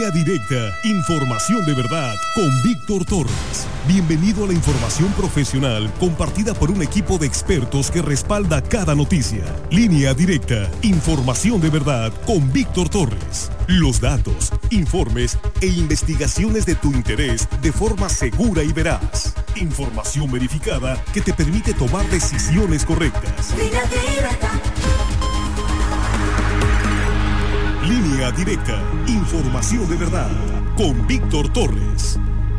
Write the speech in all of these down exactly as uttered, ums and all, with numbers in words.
Línea Directa, información de verdad con Víctor Torres. Bienvenido a la información profesional compartida por un equipo de expertos que respalda cada noticia. Línea Directa, información de verdad con Víctor Torres. Los datos, informes e investigaciones de tu interés de forma segura y veraz. Información verificada que te permite tomar decisiones correctas. Línea Directa. Línea Directa, información de verdad, con Víctor Torres.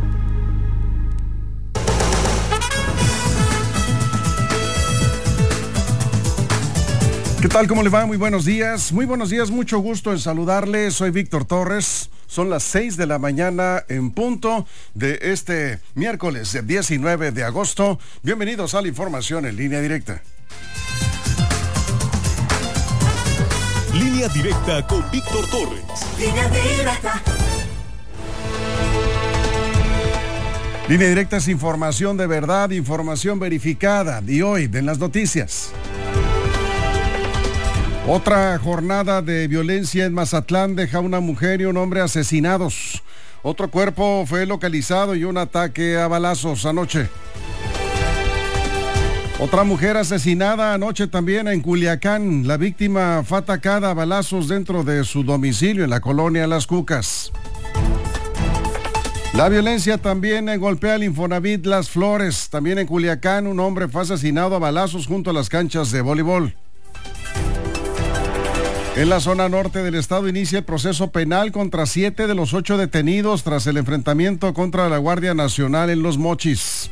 ¿Qué tal? ¿Cómo le va? Muy buenos días. Muy buenos días, mucho gusto en saludarle. Soy Víctor Torres. Son las seis de la mañana en punto de este miércoles diecinueve de agosto. Bienvenidos a la información en Línea Directa. Línea Directa con Víctor Torres. Línea Directa. Línea Directa es información de verdad, información verificada. Y hoy, en las noticias. Otra jornada de violencia en Mazatlán deja a una mujer y un hombre asesinados. Otro cuerpo fue localizado y un ataque a balazos anoche. Otra mujer asesinada anoche también en Culiacán. La víctima fue atacada a balazos dentro de su domicilio en la colonia Las Cucas. La violencia también golpea el Infonavit Las Flores. También en Culiacán un hombre fue asesinado a balazos junto a las canchas de voleibol. En la zona norte del estado inicia el proceso penal contra siete de los ocho detenidos tras el enfrentamiento contra la Guardia Nacional en Los Mochis.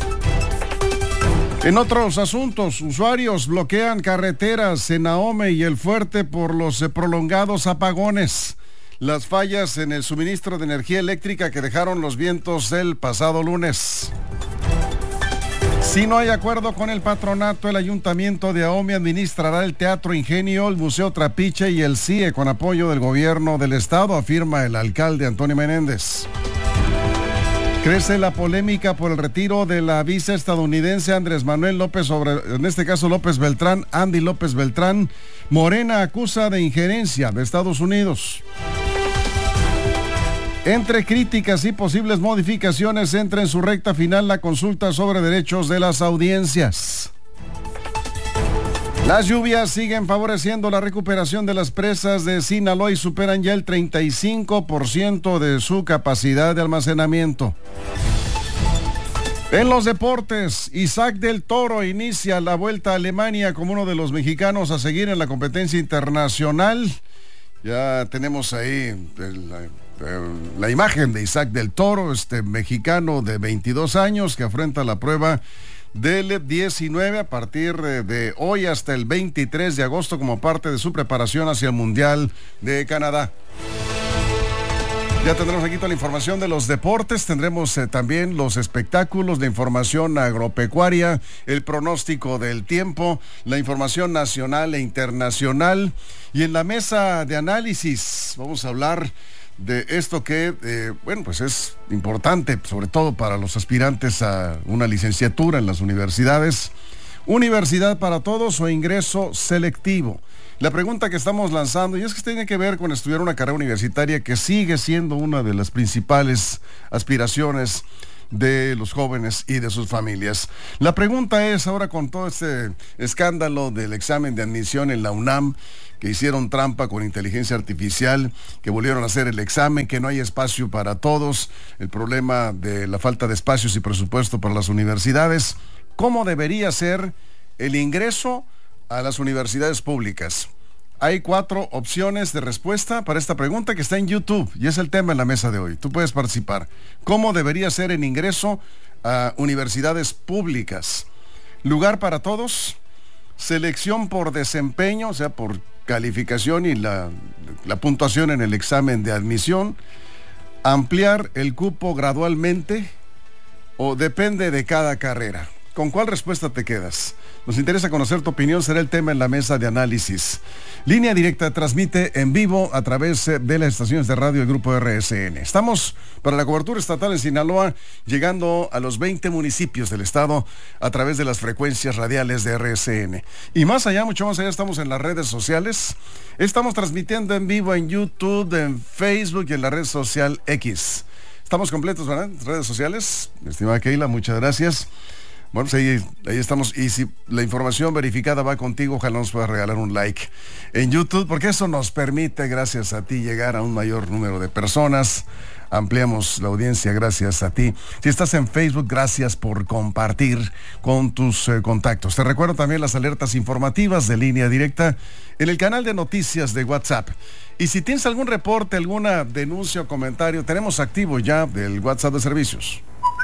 En otros asuntos, usuarios bloquean carreteras en Ahome y El Fuerte por los prolongados apagones. Las fallas en el suministro de energía eléctrica que dejaron los vientos del pasado lunes. Si no hay acuerdo con el patronato, el Ayuntamiento de Ahome administrará el Teatro Ingenio, el Museo Trapiche y el C I E con apoyo del gobierno del estado, afirma el alcalde Antonio Menéndez. Crece la polémica por el retiro de la visa estadounidense Andrés Manuel López, sobre, en este caso López Beltrán, Andy López Beltrán. Morena acusa de injerencia de Estados Unidos. Entre críticas y posibles modificaciones entra en su recta final la consulta sobre derechos de las audiencias. Las lluvias siguen favoreciendo la recuperación de las presas de Sinaloa y superan ya el treinta y cinco por ciento de su capacidad de almacenamiento. En los deportes, Isaac del Toro inicia la Vuelta a Alemania como uno de los mexicanos a seguir en la competencia internacional. Ya tenemos ahí el, el, la imagen de Isaac del Toro, este mexicano de veintidós años que afronta la prueba del diecinueve a partir de hoy hasta el veintitrés de agosto como parte de su preparación hacia el Mundial de Canadá. Ya tendremos aquí toda la información de los deportes, tendremos eh, también los espectáculos, la información agropecuaria, el pronóstico del tiempo, la información nacional e internacional. Y en la mesa de análisis vamos a hablar de esto que, eh, bueno, pues es importante, sobre todo para los aspirantes a una licenciatura en las universidades. ¿Universidad para todos o ingreso selectivo? La pregunta que estamos lanzando, y es que tiene que ver con estudiar una carrera universitaria que sigue siendo una de las principales aspiraciones de los jóvenes y de sus familias. La pregunta es, ahora con todo este escándalo del examen de admisión en la UNAM, que hicieron trampa con inteligencia artificial, que volvieron a hacer el examen, que no hay espacio para todos, el problema de la falta de espacios y presupuesto para las universidades, ¿cómo debería ser el ingreso a las universidades públicas? Hay cuatro opciones de respuesta para esta pregunta que está en YouTube y es el tema en la mesa de hoy. Tú puedes participar. ¿Cómo debería ser el ingreso a universidades públicas? Lugar para todos, selección por desempeño, o sea, por calificación y la, la puntuación en el examen de admisión, ampliar el cupo gradualmente o depende de cada carrera. ¿Con cuál respuesta te quedas? Nos interesa conocer tu opinión, será el tema en la mesa de análisis. Línea Directa transmite en vivo a través de las estaciones de radio del Grupo R S N. Estamos para la cobertura estatal en Sinaloa, llegando a los veinte municipios del estado a través de las frecuencias radiales de R S N. Y más allá, mucho más allá, estamos en las redes sociales. Estamos transmitiendo en vivo en YouTube, en Facebook y en la red social X. Estamos completos, ¿verdad? Redes sociales. Estimada Keila, muchas gracias. Bueno, pues ahí, ahí estamos. Y si la información verificada va contigo, ojalá nos pueda regalar un like en YouTube, porque eso nos permite, gracias a ti, llegar a un mayor número de personas. Ampliamos la audiencia gracias a ti. Si estás en Facebook, gracias por compartir con tus eh, contactos. Te recuerdo también las alertas informativas de Línea Directa en el canal de noticias de WhatsApp. Y si tienes algún reporte, alguna denuncia o comentario, tenemos activo ya el WhatsApp de servicios.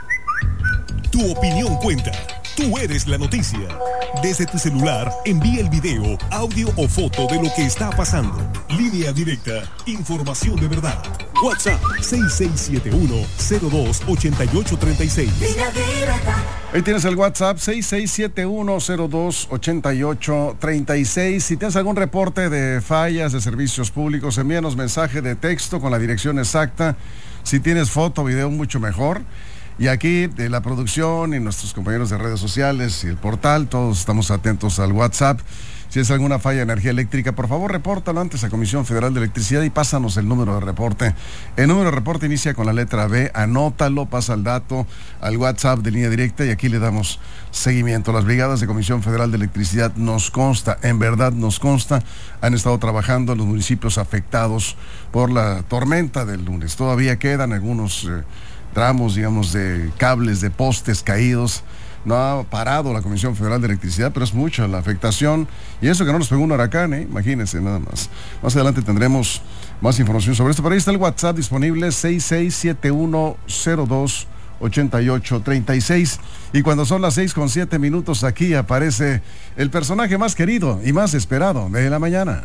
Tu opinión cuenta. Tú eres la noticia. Desde tu celular, envía el video, audio o foto de lo que está pasando. Línea Directa, información de verdad. WhatsApp seis seis siete uno, cero dos, ocho ocho tres seis. Línea Directa. Ahí tienes el WhatsApp seis seis siete uno, cero dos, ocho ocho tres seis. Si tienes algún reporte de fallas de servicios públicos, envíanos mensaje de texto con la dirección exacta. Si tienes foto o video, mucho mejor. Y aquí de la producción y nuestros compañeros de redes sociales y el portal, todos estamos atentos al WhatsApp. Si es alguna falla de energía eléctrica, por favor, repórtalo antes a Comisión Federal de Electricidad y pásanos el número de reporte. El número de reporte inicia con la letra B, anótalo, pasa el dato al WhatsApp de Línea Directa y aquí le damos seguimiento. Las brigadas de Comisión Federal de Electricidad, nos consta, en verdad nos consta, han estado trabajando en los municipios afectados por la tormenta del lunes. Todavía quedan algunos Eh, tramos, digamos, de cables, de postes caídos. No ha parado la Comisión Federal de Electricidad, pero es mucha la afectación. Y eso que no nos pegó un huracán, ¿eh? Imagínense nada más. Más adelante tendremos más información sobre esto. Por ahí está el WhatsApp disponible, seis seis siete uno, cero dos, ocho ocho tres seis. Y cuando son las seis con siete minutos, aquí aparece el personaje más querido y más esperado de la mañana.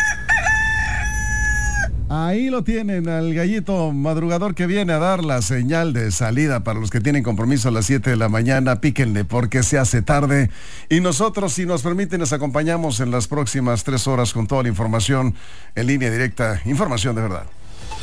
Ahí lo tienen, al gallito madrugador que viene a dar la señal de salida para los que tienen compromiso a las siete de la mañana. Píquenle porque se hace tarde. Y nosotros, si nos permiten, les acompañamos en las próximas tres horas con toda la información en Línea Directa. Información de verdad.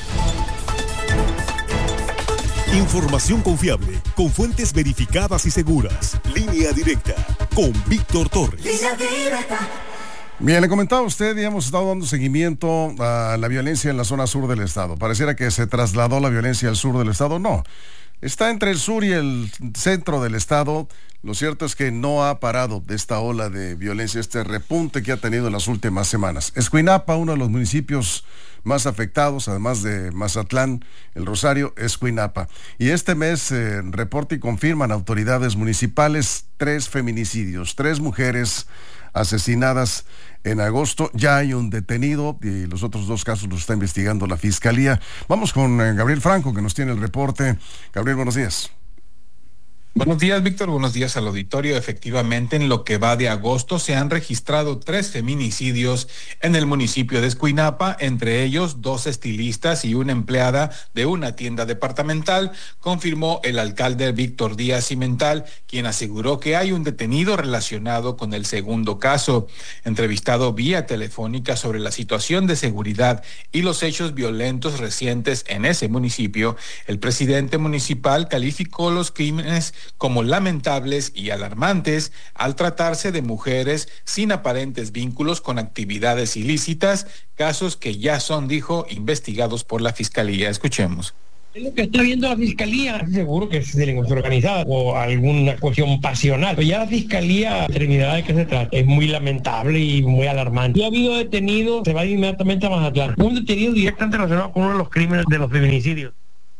Información confiable, con fuentes verificadas y seguras. Línea Directa, con Víctor Torres. Línea Directa. Bien, le comentaba a usted y hemos estado dando seguimiento a la violencia en la zona sur del estado. Pareciera que se trasladó la violencia al sur del estado. No, está entre el sur y el centro del estado. Lo cierto es que no ha parado esta ola de violencia, este repunte que ha tenido en las últimas semanas. Escuinapa, uno de los municipios más afectados, además de Mazatlán, El Rosario, Escuinapa. Y este mes eh, reporta y confirman autoridades municipales tres feminicidios, tres mujeres asesinadas en agosto. Ya hay un detenido y los otros dos casos los está investigando la Fiscalía. Vamos con eh, Gabriel Franco, que nos tiene el reporte. Gabriel, buenos días. Buenos días, Víctor. Buenos días al auditorio. Efectivamente, en lo que va de agosto se han registrado tres feminicidios en el municipio de Escuinapa, entre ellos dos estilistas y una empleada de una tienda departamental, confirmó el alcalde Víctor Díaz Cimental, quien aseguró que hay un detenido relacionado con el segundo caso. Entrevistado vía telefónica sobre la situación de seguridad y los hechos violentos recientes en ese municipio, el presidente municipal calificó los crímenes como lamentables y alarmantes al tratarse de mujeres sin aparentes vínculos con actividades ilícitas, casos que ya son, dijo, investigados por la Fiscalía. Escuchemos. Es lo que está viendo la Fiscalía. Seguro que es delincuencia organizada o alguna cuestión pasional. Pero ya la Fiscalía determinará de qué se trata. Es muy lamentable y muy alarmante. Ya ha habido detenido, se va inmediatamente a Mazatlán. Un detenido directamente relacionado con uno de los crímenes de los feminicidios.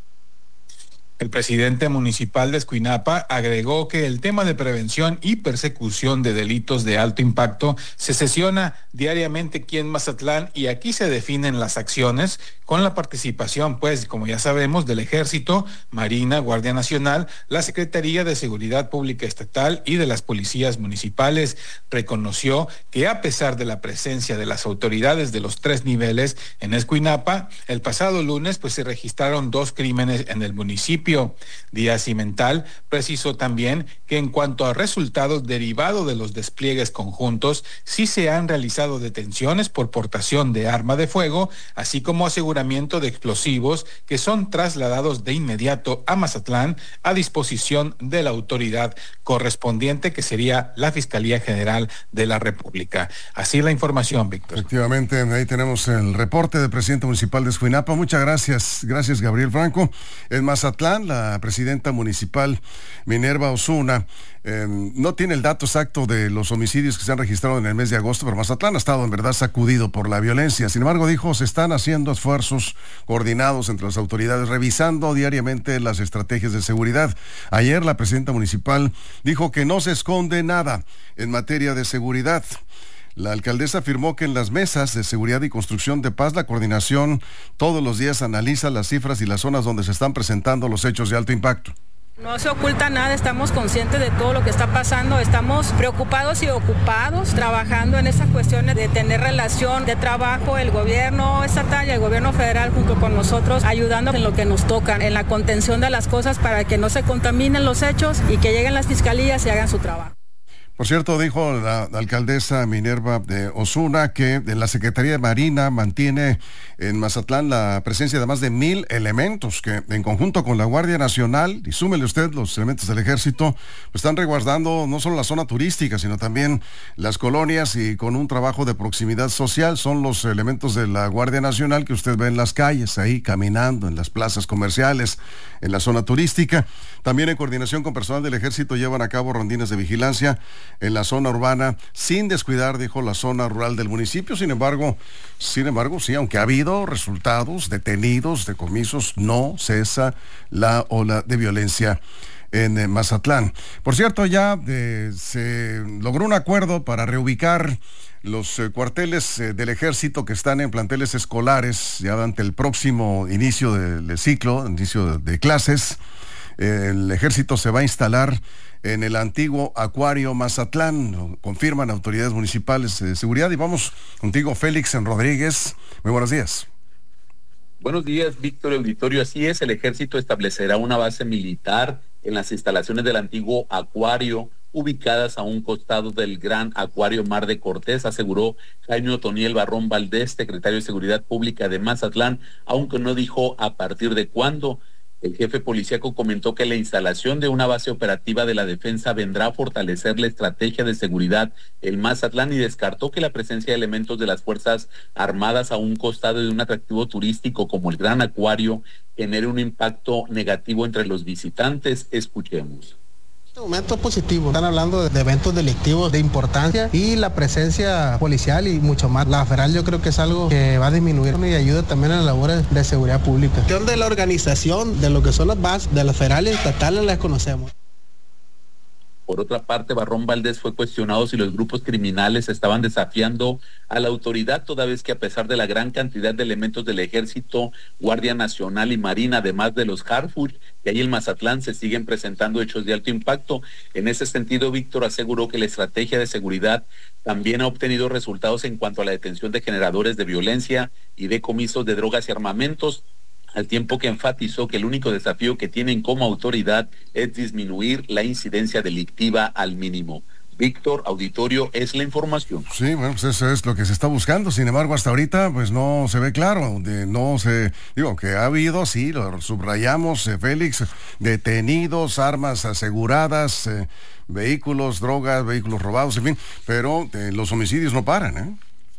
El presidente municipal de Escuinapa agregó que el tema de prevención y persecución de delitos de alto impacto se sesiona diariamente aquí en Mazatlán y aquí se definen las acciones con la participación, pues, como ya sabemos, del Ejército, Marina, Guardia Nacional, la Secretaría de Seguridad Pública Estatal y de las policías municipales. Reconoció que a pesar de la presencia de las autoridades de los tres niveles en Escuinapa, el pasado lunes pues se registraron dos crímenes en el municipio municipio. Díaz Cimental precisó también que en cuanto a resultados derivados de los despliegues conjuntos, sí se han realizado detenciones por portación de arma de fuego, así como aseguramiento de explosivos que son trasladados de inmediato a Mazatlán a disposición de la autoridad correspondiente, que sería la Fiscalía General de la República. Así la información, Víctor. Efectivamente, ahí tenemos el reporte del presidente municipal de Escuinapa. Muchas gracias, gracias Gabriel Franco. En Mazatlán, la presidenta municipal Minerva Osuna eh, no tiene el dato exacto de los homicidios que se han registrado en el mes de agosto, pero Mazatlán ha estado en verdad sacudido por la violencia. Sin embargo, dijo, se están haciendo esfuerzos coordinados entre las autoridades, revisando diariamente las estrategias de seguridad. Ayer la presidenta municipal dijo que no se esconde nada en materia de seguridad. La alcaldesa afirmó que en las mesas de seguridad y construcción de paz, la coordinación todos los días analiza las cifras y las zonas donde se están presentando los hechos de alto impacto. No se oculta nada, estamos conscientes de todo lo que está pasando, estamos preocupados y ocupados trabajando en esas cuestiones de tener relación de trabajo, el gobierno estatal y el gobierno federal junto con nosotros, ayudando en lo que nos toca, en la contención de las cosas para que no se contaminen los hechos y que lleguen las fiscalías y hagan su trabajo. Por cierto, dijo la, la alcaldesa Minerva de Osuna que la Secretaría de Marina mantiene en Mazatlán la presencia de más de mil elementos que en conjunto con la Guardia Nacional, y súmele usted los elementos del Ejército, están resguardando no solo la zona turística, sino también las colonias, y con un trabajo de proximidad social. Son los elementos de la Guardia Nacional que usted ve en las calles, ahí caminando, en las plazas comerciales, en la zona turística. También en coordinación con personal del Ejército llevan a cabo rondines de vigilancia en la zona urbana, sin descuidar, dijo, la zona rural del municipio. Sin embargo, sin embargo, sí, aunque ha habido resultados, detenidos, decomisos, no cesa la ola de violencia en eh, Mazatlán. Por cierto, ya eh, se logró un acuerdo para reubicar los eh, cuarteles eh, del Ejército que están en planteles escolares ya ante el próximo inicio del de ciclo, inicio de, de clases. El Ejército se va a instalar en el antiguo Acuario Mazatlán, confirman autoridades municipales de seguridad. Y vamos contigo, Félix Rodríguez. Muy buenos días. Buenos días, Víctor Auditorio. Así es, el Ejército establecerá una base militar en las instalaciones del antiguo Acuario, ubicadas a un costado del Gran Acuario Mar de Cortés, aseguró Jaime Otoniel Barrón Valdés, secretario de Seguridad Pública de Mazatlán, aunque no dijo a partir de cuándo. El jefe policíaco comentó que la instalación de una base operativa de la defensa vendrá a fortalecer la estrategia de seguridad en Mazatlán, y descartó que la presencia de elementos de las Fuerzas Armadas a un costado de un atractivo turístico como el Gran Acuario genere un impacto negativo entre los visitantes. Escuchemos. En este momento es positivo, están hablando de eventos delictivos de importancia y la presencia policial y mucho más. La federal yo creo que es algo que va a disminuir y ayuda también en las labores de seguridad pública. La cuestión de la organización de lo que son las bases de las federales y estatales las conocemos. Por otra parte, Barrón Valdés fue cuestionado si los grupos criminales estaban desafiando a la autoridad, toda vez que a pesar de la gran cantidad de elementos del Ejército, Guardia Nacional y Marina, además de los Harfuch, que hay en Mazatlán, se siguen presentando hechos de alto impacto. En ese sentido, Víctor aseguró que la estrategia de seguridad también ha obtenido resultados en cuanto a la detención de generadores de violencia y decomisos de drogas y armamentos, al tiempo que enfatizó que el único desafío que tienen como autoridad es disminuir la incidencia delictiva al mínimo. Víctor, auditorio, es la información. Sí, bueno, pues eso es lo que se está buscando. Sin embargo, hasta ahorita, pues no se ve claro. De, no se, digo, que ha habido, sí, lo subrayamos, eh, Félix, detenidos, armas aseguradas, eh, vehículos, drogas, vehículos robados, en fin, pero eh, los homicidios no paran, ¿eh?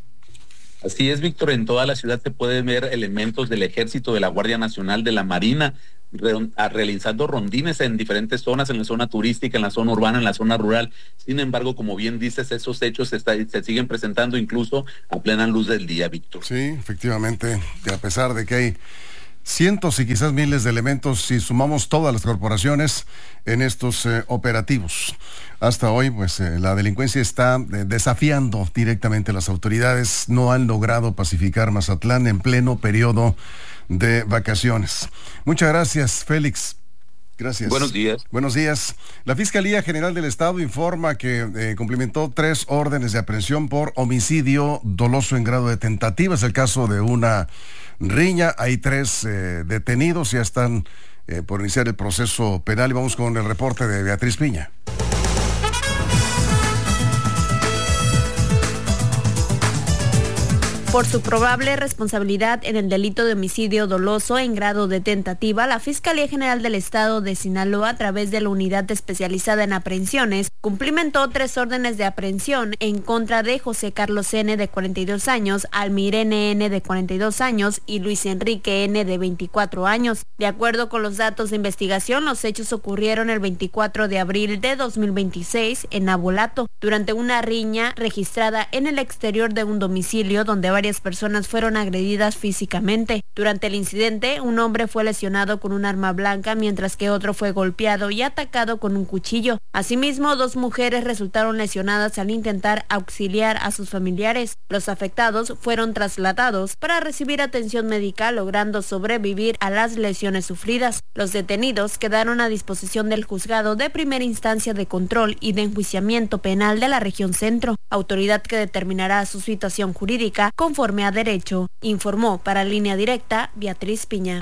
Así es, Víctor, en toda la ciudad se pueden ver elementos del Ejército, de la Guardia Nacional, de la Marina, re realizando rondines en diferentes zonas, en la zona turística, en la zona urbana, en la zona rural. Sin embargo, como bien dices, esos hechos se, está, se siguen presentando incluso a plena luz del día, Víctor. Sí, efectivamente, que a pesar de que hay cientos y quizás miles de elementos, si sumamos todas las corporaciones en estos eh, operativos. Hasta hoy, pues eh, la delincuencia está eh, desafiando directamente a las autoridades. No han logrado pacificar Mazatlán en pleno periodo de vacaciones. Muchas gracias, Félix. Gracias. Buenos días. Buenos días. La Fiscalía General del Estado informa que eh, cumplimentó tres órdenes de aprehensión por homicidio doloso en grado de tentativa. Es el caso de una riña. Hay tres eh, detenidos, ya están eh, por iniciar el proceso penal. Y vamos con el reporte de Beatriz Piña. Por su probable responsabilidad en el delito de homicidio doloso en grado de tentativa, la Fiscalía General del Estado de Sinaloa, a través de la Unidad Especializada en Aprehensiones, cumplimentó tres órdenes de aprehensión en contra de José Carlos N., de cuarenta y dos años, Almirene N., de cuarenta y dos años y Luis Enrique N., de veinticuatro años. De acuerdo con los datos de investigación, los hechos ocurrieron el veinticuatro de abril de dos mil veintiséis en Nabolato, durante una riña registrada en el exterior de un domicilio donde varias personas fueron agredidas físicamente. Durante el incidente, un hombre fue lesionado con un arma blanca, mientras que otro fue golpeado y atacado con un cuchillo. Asimismo, dos mujeres resultaron lesionadas al intentar auxiliar a sus familiares. Los afectados fueron trasladados para recibir atención médica, logrando sobrevivir a las lesiones sufridas. Los detenidos quedaron a disposición del juzgado de primera instancia de control y de enjuiciamiento penal de la región centro, autoridad que determinará su situación jurídica conforme a derecho, informó para Línea Directa Beatriz Piña.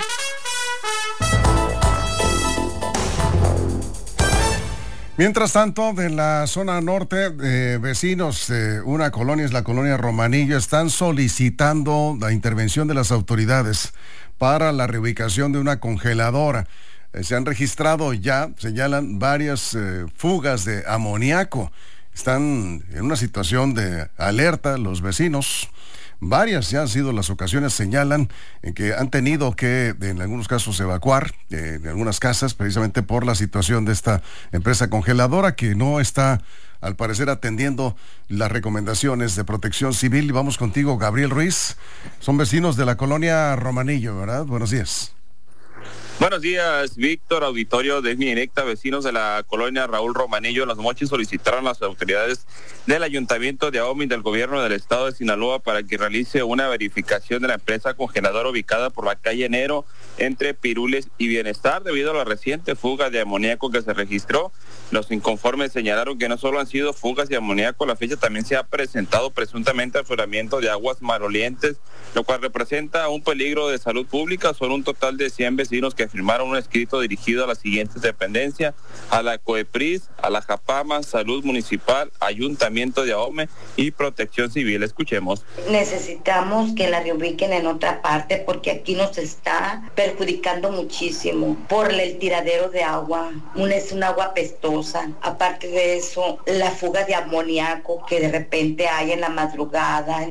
Mientras tanto, de la zona norte, eh, vecinos de una colonia, es la colonia Romanillo, están solicitando la intervención de las autoridades para la reubicación de una congeladora. Eh, se han registrado ya, señalan, varias eh, fugas de amoníaco. Están en una situación de alerta los vecinos. Varias ya han sido las ocasiones, señalan, en que han tenido que, en algunos casos, evacuar eh, de algunas casas, precisamente por la situación de esta empresa congeladora que no está, al parecer, atendiendo las recomendaciones de Protección Civil. Y vamos contigo, Gabriel Ruiz. Son vecinos de la colonia Romanillo, ¿verdad? Buenos días. Buenos días, Víctor, auditorio de Línea Directa. Vecinos de la colonia Raúl Romanillo en Los Mochis solicitaron a las autoridades del Ayuntamiento de Ahome y del Gobierno del Estado de Sinaloa para que realice una verificación de la empresa congeladora ubicada por la calle Enero entre Pirules y Bienestar debido a la reciente fuga de amoníaco que se registró. Los inconformes señalaron que no solo han sido fugas de amoníaco, a la fecha también se ha presentado presuntamente afloramiento de aguas malolientes, lo cual representa un peligro de salud pública. Son un total de cien vecinos que firmaron un escrito dirigido a las siguientes dependencias: a la COEPRIS, a la JAPAMA, Salud Municipal, Ayuntamiento de Ahome y Protección Civil. Escuchemos. Necesitamos que la reubiquen en otra parte porque aquí nos está perjudicando muchísimo por el tiradero de agua. Una es un agua pestosa. Aparte de eso, la fuga de amoníaco que de repente hay en la madrugada.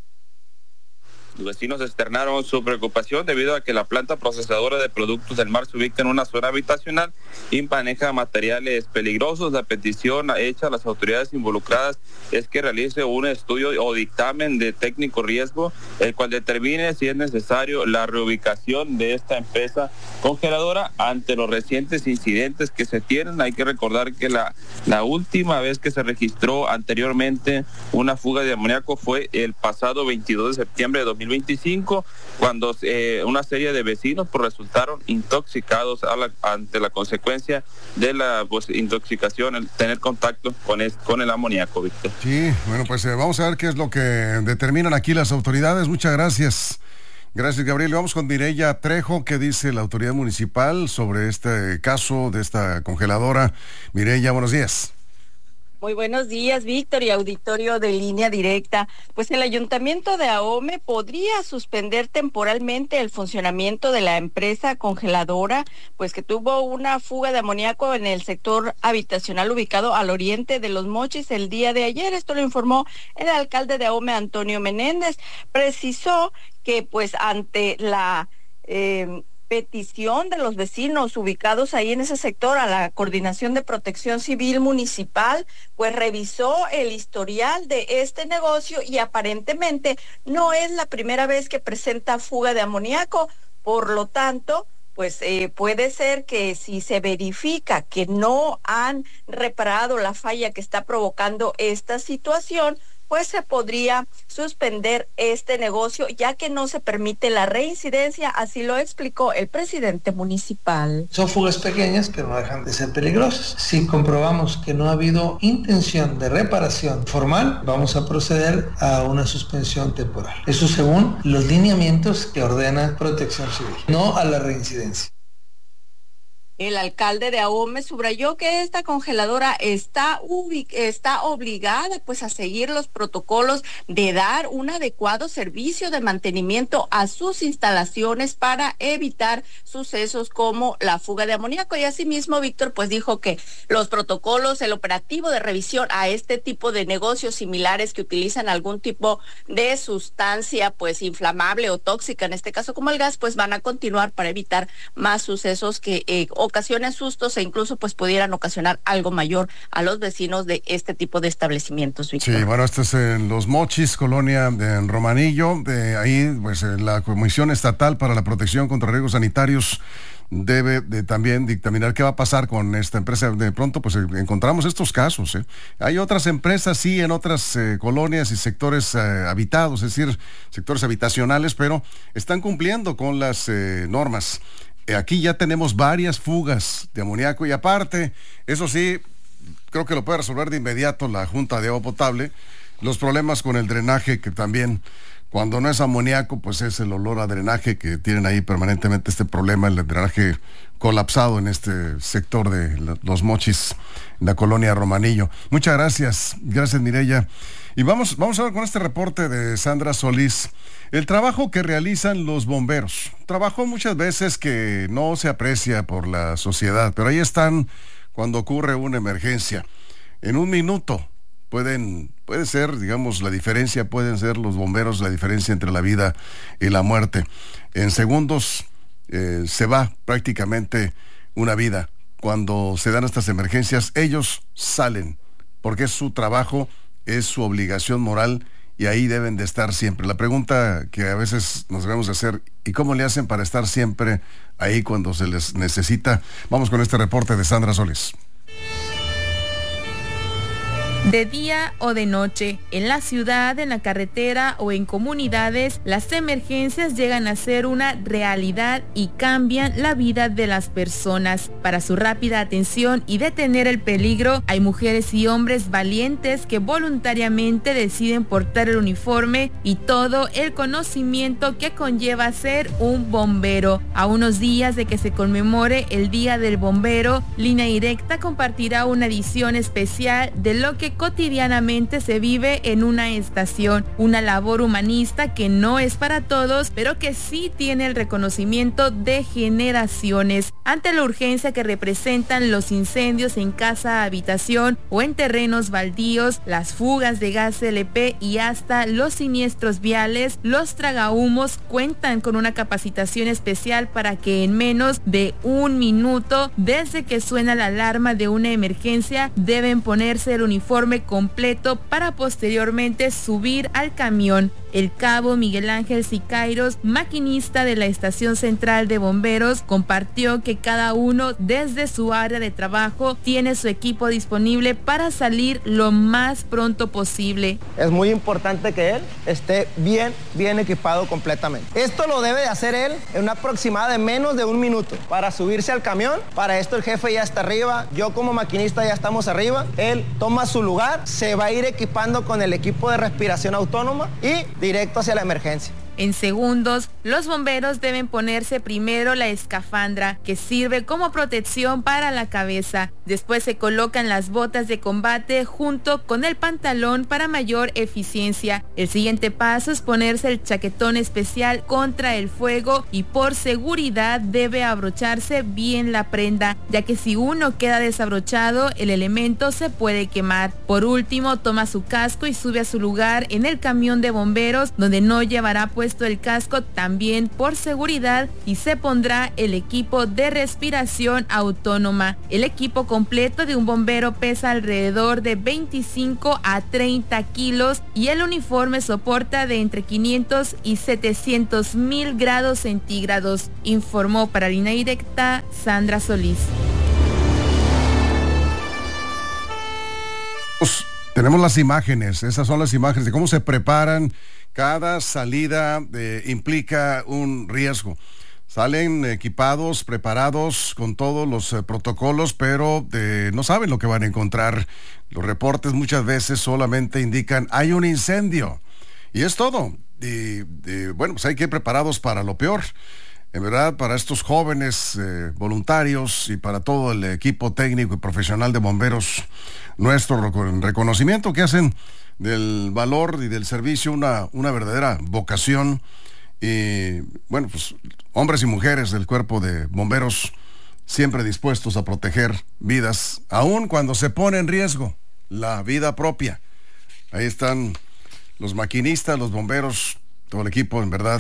Los vecinos externaron su preocupación debido a que la planta procesadora de productos del mar se ubica en una zona habitacional y maneja materiales peligrosos. La petición hecha a las autoridades involucradas es que realice un estudio o dictamen de técnico riesgo, el cual determine si es necesario la reubicación de esta empresa congeladora ante los recientes incidentes que se tienen. Hay que recordar que la, la última vez que se registró anteriormente una fuga de amoníaco fue el pasado veintidós de septiembre de dos mil veinticinco, cuando eh, una serie de vecinos pues, resultaron intoxicados a la, ante la consecuencia de la pues, intoxicación, el tener contacto con, es, con el amoníaco, Víctor. Sí, bueno, pues eh, vamos a ver qué es lo que determinan aquí las autoridades. Muchas gracias. Gracias, Gabriel. Vamos con Mireya Trejo. ¿Qué dice la autoridad municipal sobre este caso de esta congeladora? Mireya, buenos días. Muy buenos días, Víctor y auditorio de Línea Directa. Pues el Ayuntamiento de Ahome podría suspender temporalmente el funcionamiento de la empresa congeladora, pues que tuvo una fuga de amoníaco en el sector habitacional ubicado al oriente de Los Mochis el día de ayer. Esto lo informó el alcalde de Ahome, Antonio Menéndez. Precisó que pues ante la eh, petición de los vecinos ubicados ahí en ese sector a la Coordinación de Protección Civil Municipal, pues revisó el historial de este negocio y aparentemente no es la primera vez que presenta fuga de amoníaco. Por lo tanto, pues eh, puede ser que si se verifica que no han reparado la falla que está provocando esta situación, pues se podría suspender este negocio, ya que no se permite la reincidencia, así lo explicó el presidente municipal. Son fugas pequeñas, pero no dejan de ser peligrosas. Si comprobamos que no ha habido intención de reparación formal, vamos a proceder a una suspensión temporal. Eso según los lineamientos que ordena Protección Civil, no a la reincidencia. El alcalde de Ahome subrayó que esta congeladora está, ubic- está obligada pues a seguir los protocolos de dar un adecuado servicio de mantenimiento a sus instalaciones para evitar sucesos como la fuga de amoníaco. Y asimismo, Víctor, pues dijo que los protocolos, el operativo de revisión a este tipo de negocios similares que utilizan algún tipo de sustancia pues inflamable o tóxica, en este caso como el gas, pues van a continuar para evitar más sucesos que eh, ocasionen sustos e incluso pues pudieran ocasionar algo mayor a los vecinos de este tipo de establecimientos, Víctor. Sí, bueno, esto es en Los Mochis, colonia de en Romanillo. De ahí, pues la Comisión Estatal para la Protección contra Riesgos Sanitarios debe de también dictaminar qué va a pasar con esta empresa. De pronto, pues encontramos estos casos. ¿eh? Hay otras empresas, sí, en otras eh, colonias y sectores eh, habitados, es decir, sectores habitacionales, pero están cumpliendo con las eh, normas. Aquí ya tenemos varias fugas de amoníaco y aparte, eso sí, creo que lo puede resolver de inmediato la Junta de Agua Potable, los problemas con el drenaje, que también cuando no es amoníaco, pues es el olor a drenaje que tienen ahí permanentemente este problema, el drenaje colapsado en este sector de Los Mochis, en la colonia Romanillo. Muchas gracias, gracias Mireya. Y vamos, vamos a ver con este reporte de Sandra Solís. El trabajo que realizan los bomberos, trabajo muchas veces que no se aprecia por la sociedad, pero ahí están cuando ocurre una emergencia. En un minuto pueden, puede ser, digamos, la diferencia, pueden ser los bomberos la diferencia entre la vida y la muerte. En segundos eh, se va prácticamente una vida. Cuando se dan estas emergencias, ellos salen, porque es su trabajo, es su obligación moral, y ahí deben de estar siempre. La pregunta que a veces nos debemos hacer, ¿y cómo le hacen para estar siempre ahí cuando se les necesita? Vamos con este reporte de Sandra Solís. De día o de noche, en la ciudad, en la carretera o en comunidades, las emergencias llegan a ser una realidad y cambian la vida de las personas. Para su rápida atención y detener el peligro, hay mujeres y hombres valientes que voluntariamente deciden portar el uniforme y todo el conocimiento que conlleva ser un bombero. A unos días de que se conmemore el Día del Bombero, Línea Directa compartirá una edición especial de lo que cotidianamente se vive en una estación, una labor humanista que no es para todos, pero que sí tiene el reconocimiento de generaciones. Ante la urgencia que representan los incendios en casa, habitación o en terrenos baldíos, las fugas de gas L P y hasta los siniestros viales, los tragahumos cuentan con una capacitación especial para que en menos de un minuto, desde que suena la alarma de una emergencia, deben ponerse el uniforme completo para posteriormente subir al camión. El cabo Miguel Ángel Sicairos, maquinista de la Estación Central de Bomberos, compartió que cada uno desde su área de trabajo tiene su equipo disponible para salir lo más pronto posible. Es muy importante que él esté bien, bien equipado completamente. Esto lo debe de hacer él en una aproximada de menos de un minuto para subirse al camión. Para esto el jefe ya está arriba, yo como maquinista ya estamos arriba. Él toma su lugar, se va a ir equipando con el equipo de respiración autónoma y directo hacia la emergencia. En segundos, los bomberos deben ponerse primero la escafandra, que sirve como protección para la cabeza. Después se colocan las botas de combate junto con el pantalón para mayor eficiencia. El siguiente paso es ponerse el chaquetón especial contra el fuego y por seguridad debe abrocharse bien la prenda, ya que si uno queda desabrochado, el elemento se puede quemar. Por último, toma su casco y sube a su lugar en el camión de bomberos, donde no llevará pues el casco también por seguridad y se pondrá el equipo de respiración autónoma. El equipo completo de un bombero pesa alrededor de veinticinco a treinta kilos y el uniforme soporta de entre quinientos y setecientos mil grados centígrados, informó para Línea Directa Sandra Solís. Tenemos las imágenes, esas son las imágenes de cómo se preparan. Cada salida eh, implica un riesgo. Salen equipados, preparados con todos los eh, protocolos, pero eh, no saben lo que van a encontrar. Los reportes muchas veces solamente indican hay un incendio y es todo. Y, y bueno, pues hay que ir preparados para lo peor. en verdad, para estos jóvenes eh, voluntarios y para todo el equipo técnico y profesional de bomberos, nuestro reconocimiento que hacen del valor y del servicio una, una verdadera vocación. Y bueno, pues hombres y mujeres del cuerpo de bomberos siempre dispuestos a proteger vidas, aun cuando se pone en riesgo la vida propia. Ahí están los maquinistas, los bomberos, todo el equipo, en verdad.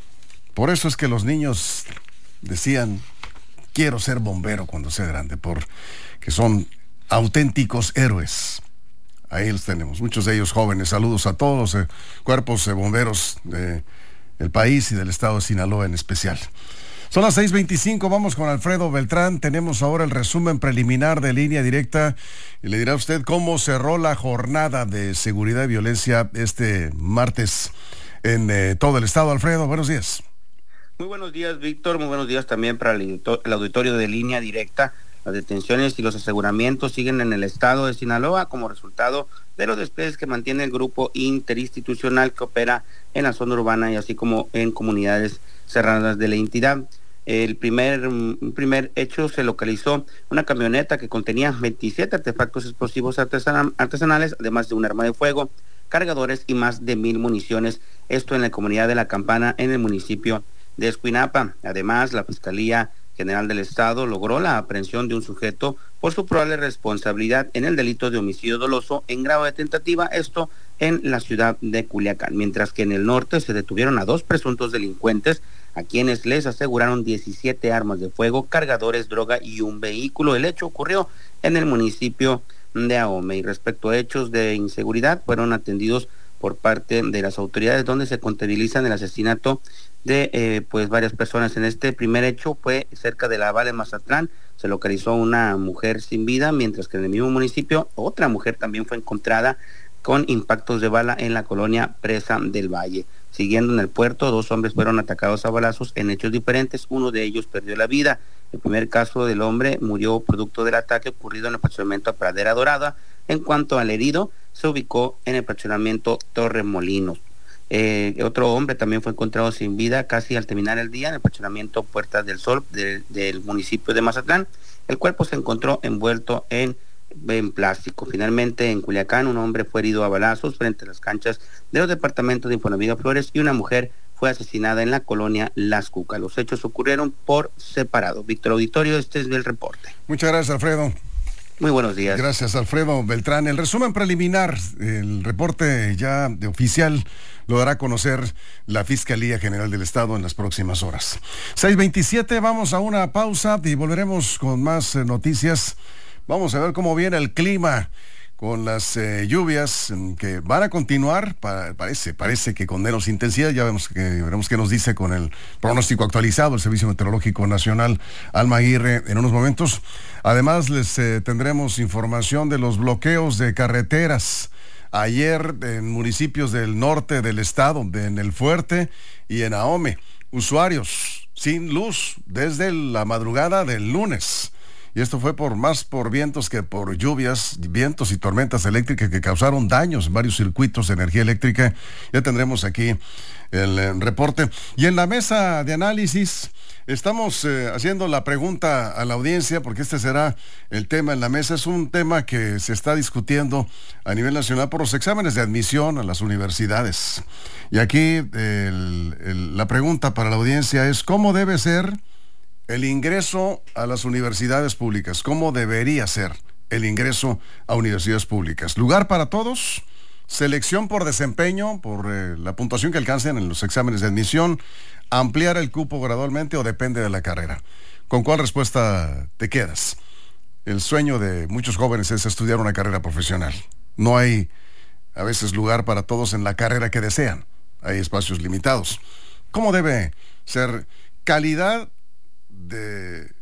Por eso es que los niños decían, quiero ser bombero cuando sea grande, porque son auténticos héroes. Ahí los tenemos, muchos de ellos jóvenes. Saludos a todos los eh, cuerpos de bomberos de el país y del estado de Sinaloa en especial. Son las seis veinticinco, vamos con Alfredo Beltrán. Tenemos ahora el resumen preliminar de Línea Directa y le dirá a usted cómo cerró la jornada de seguridad y violencia este martes en eh, todo el estado. Alfredo, buenos días. Muy buenos días, Víctor. Muy buenos días también para el, el auditorio de Línea Directa. Las detenciones y los aseguramientos siguen en el estado de Sinaloa como resultado de los despliegues que mantiene el grupo interinstitucional que opera en la zona urbana y así como en comunidades cerradas de la entidad. El primer, un primer hecho se localizó una camioneta que contenía veintisiete artefactos explosivos artesanal, artesanales, además de un arma de fuego, cargadores y más de mil municiones. Esto en la comunidad de La Campana, en el municipio de Escuinapa. Además, la Fiscalía General del Estado logró la aprehensión de un sujeto por su probable responsabilidad en el delito de homicidio doloso en grado de tentativa, esto en la ciudad de Culiacán, mientras que en el norte se detuvieron a dos presuntos delincuentes a quienes les aseguraron diecisiete armas de fuego, cargadores, droga y un vehículo. El hecho ocurrió en el municipio de Ahome y respecto a hechos de inseguridad fueron atendidos por parte de las autoridades donde se contabilizan el asesinato de eh, pues varias personas. En este primer hecho fue cerca de La Vale, Mazatlán. Se localizó una mujer sin vida, mientras que en el mismo municipio otra mujer también fue encontrada con impactos de bala en la colonia Presa del Valle. Siguiendo en el puerto, dos hombres fueron atacados a balazos en hechos diferentes. Uno de ellos perdió la vida. El primer caso del hombre murió producto del ataque ocurrido en el fraccionamiento Pradera Dorada. En cuanto al herido, se ubicó en el fraccionamiento Torremolinos. Eh, otro hombre también fue encontrado sin vida casi al terminar el día en el fraccionamiento Puertas del Sol de, del municipio de Mazatlán. El cuerpo se encontró envuelto en, en plástico. Finalmente, en Culiacán, un hombre fue herido a balazos frente a las canchas de los departamentos de Infonavit Flores y una mujer fue asesinada en la colonia Las Cucas. Los hechos ocurrieron por separado. Víctor Auditorio, este es el reporte. Muchas gracias, Alfredo. Muy buenos días. Gracias, Alfredo Beltrán. El resumen preliminar, el reporte ya de oficial, lo dará a conocer la Fiscalía General del Estado en las próximas horas. seis veintisiete, vamos a una pausa y volveremos con más eh, noticias. Vamos a ver cómo viene el clima con las eh, lluvias que van a continuar, pa, parece, parece que con menos intensidad. Ya vemos que, veremos qué nos dice con el pronóstico actualizado el Servicio Meteorológico Nacional, Alma Aguirre, en unos momentos. Además, les eh, tendremos información de los bloqueos de carreteras ayer en municipios del norte del estado, en El Fuerte y en Ahome. Usuarios sin luz desde la madrugada del lunes. Y esto fue por más por vientos que por lluvias, vientos y tormentas eléctricas que causaron daños en varios circuitos de energía eléctrica. Ya tendremos aquí el eh, reporte. Y en la mesa de análisis estamos eh, haciendo la pregunta a la audiencia, porque este será el tema en la mesa. Es un tema que se está discutiendo a nivel nacional por los exámenes de admisión a las universidades. Y aquí el, el, la pregunta para la audiencia es: ¿cómo debe ser el ingreso a las universidades públicas? ¿Cómo debería ser el ingreso a universidades públicas? ¿Lugar para todos? ¿Selección por desempeño, por eh, la puntuación que alcancen en los exámenes de admisión? ¿Ampliar el cupo gradualmente o depende de la carrera? ¿Con cuál respuesta te quedas? El sueño de muchos jóvenes es estudiar una carrera profesional. No hay a veces lugar para todos en la carrera que desean. Hay espacios limitados. ¿Cómo debe ser calidad de